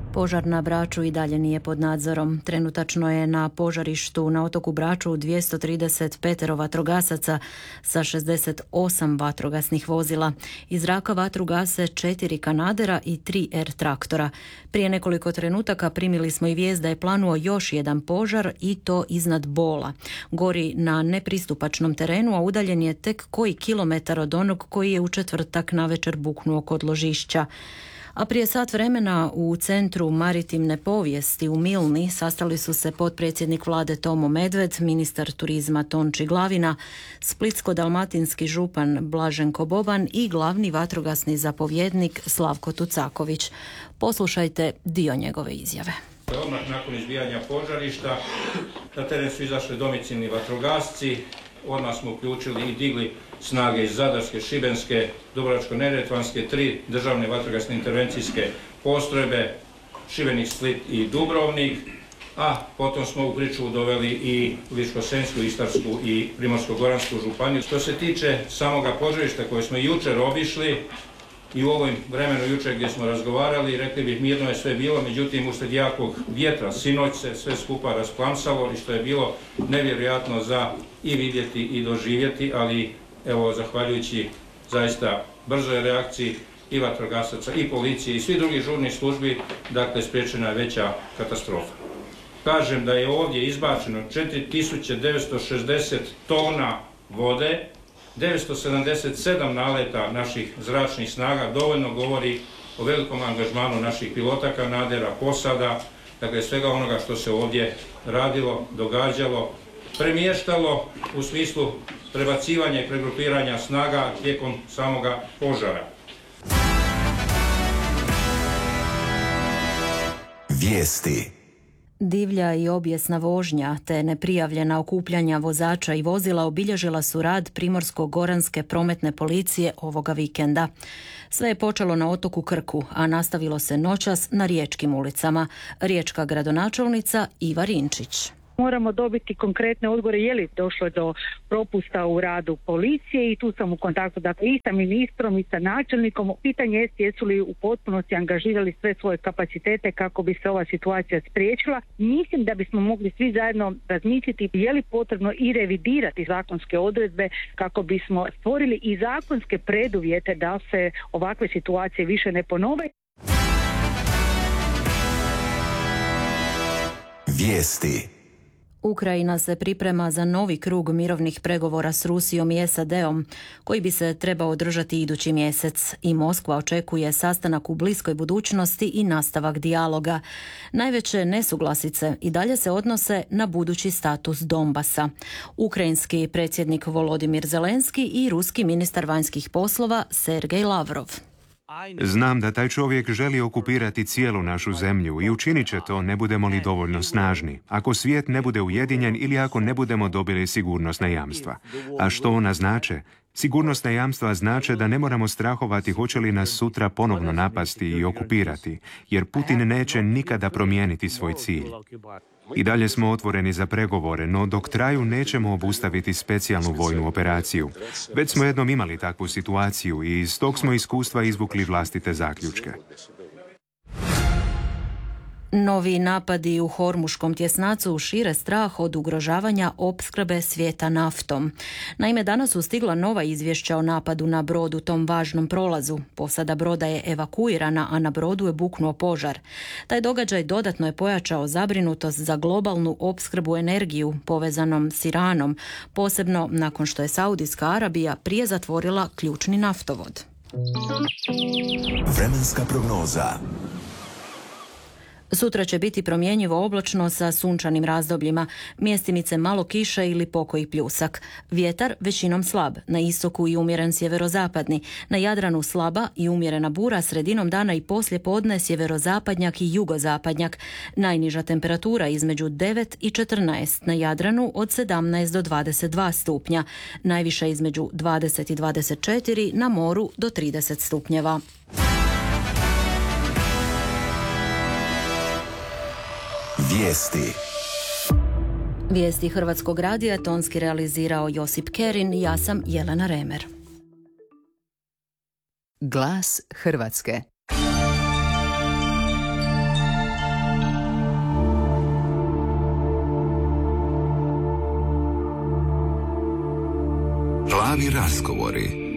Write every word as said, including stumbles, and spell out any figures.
Požar na Braču i dalje nije pod nadzorom. Trenutačno je na požarištu na otoku Braču dvjesto trideset pet vatrogasaca sa šezdeset osam vatrogasnih vozila. Iz zraka vatru gase četiri kanadera i tri er traktora. Prije nekoliko trenutaka primili smo i vijest da je planuo još jedan požar i to iznad Bola. Gori na nepristupačnom terenu, a udaljen je tek koji kilometar od onog koji je u četvrtak navečer buknuo kod ložišća. A prije sat vremena u Centru maritimne povijesti u Milni sastali su se potpredsjednik vlade Tomo Medved, ministar turizma Tonči Glavina, splitsko-dalmatinski župan Blaženko Boban i glavni vatrogasni zapovjednik Slavko Tucaković. Poslušajte dio njegove izjave. Odmah nakon izbijanja požarišta na teren su izašli domicilni vatrogasci. Odmah smo uključili i digli snage iz Zadarske, Šibenske, Dubrovačko-neretvanske, tri državne vatrogasne intervencijske postrojbe, Šibenik, Split i Dubrovnik, a potom smo u priču doveli i Ličko-senjsku, Istarsku i Primorsko-goransku županiju. Što se tiče samoga požarišta koje smo jučer obišli i u ovom vremenu jučer gdje smo razgovarali, rekli bih mirno je sve bilo, međutim uslijed jakog vjetra sinoć se sve skupa rasplamsalo i što je bilo nevjerojatno za i vidjeti i doživjeti, ali evo, zahvaljujući zaista brzoj reakciji i vatrogasaca i policije i svih drugih žurnih službi, dakle, spriječena je veća katastrofa. Kažem da je ovdje izbačeno četiri tisuće devetsto šezdeset tona vode, devetsto sedamdeset sedam naleta naših zračnih snaga, dovoljno govori o velikom angažmanu naših pilota kanadera, posada, dakle svega onoga što se ovdje radilo, događalo, premještalo u smislu prebacivanja i pregrupiranja snaga tijekom samoga požara. Vijesti. Divlja i obijesna vožnja te neprijavljena okupljanja vozača i vozila obilježila su rad Primorsko-goranske prometne policije ovoga vikenda. Sve je počelo na otoku Krku, a nastavilo se noćas na riječkim ulicama. Riječka gradonačelnica Iva Rinčić. Moramo dobiti konkretne odgovore je li došlo do propusta u radu policije i tu sam u kontaktu dakle, i sa ministrom i sa načelnikom. Pitanje je jesu li u potpunosti angažirali sve svoje kapacitete kako bi se ova situacija spriječila. Mislim da bismo mogli svi zajedno razmisliti je li potrebno i revidirati zakonske odredbe kako bismo stvorili i zakonske preduvjete da se ovakve situacije više ne ponove. Vijesti. Ukrajina se priprema za novi krug mirovnih pregovora s Rusijom i es a de-om, koji bi se trebao održati idući mjesec i Moskva očekuje sastanak u bliskoj budućnosti i nastavak dijaloga. Najveće nesuglasice i dalje se odnose na budući status Donbasa. Ukrajinski predsjednik Volodimir Zelenski i ruski ministar vanjskih poslova Sergej Lavrov. Znam da taj čovjek želi okupirati cijelu našu zemlju i učinit će to ne budemo li dovoljno snažni, ako svijet ne bude ujedinjen ili ako ne budemo dobili sigurnosna jamstva. A što ona znače? Sigurnosna jamstva znače da ne moramo strahovati hoće li nas sutra ponovno napasti i okupirati, jer Putin neće nikada promijeniti svoj cilj. I dalje smo otvoreni za pregovore, no dok traju nećemo obustaviti specijalnu vojnu operaciju. Već smo jednom imali takvu situaciju i iz tog smo iskustva izvukli vlastite zaključke. Novi napadi u Hormuškom tjesnacu šire strah od ugrožavanja opskrbe svijeta naftom. Naime, danas su stigla nova izvješća o napadu na brod u tom važnom prolazu. Posada broda je evakuirana, a na brodu je buknuo požar. Taj događaj dodatno je pojačao zabrinutost za globalnu opskrbu energiju povezanom s Iranom, posebno nakon što je Saudijska Arabija prije zatvorila ključni naftovod. Vremenska prognoza. Sutra će biti promjenjivo oblačno sa sunčanim razdobljima, mjestimice malo kiše ili pokoji pljusak. Vjetar većinom slab, na istoku i umjeren sjeverozapadni, na Jadranu slaba i umjerena bura, sredinom dana i poslije podne sjeverozapadnjak i jugozapadnjak. Najniža temperatura između devet i četrnaest, na Jadranu od sedamnaest do dvadeset dva stupnja, najviša između dvadeset i dvadeset četiri, na moru do trideset stupnjeva. Vijesti. Vijesti Hrvatskog radija tonski realizirao Josip Kerin, ja sam Jelena Remer. Glas Hrvatske. Plavi razgovori.